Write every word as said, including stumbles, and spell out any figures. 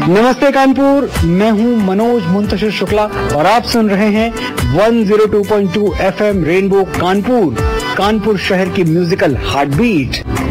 नमस्ते कानपुर, मैं हूं मनोज मुंतशिर शुक्ला और आप सुन रहे हैं एक सौ दो पॉइंट दो एफएम रेनबो कानपुर, कानपुर शहर की म्यूजिकल हार्ट बीट।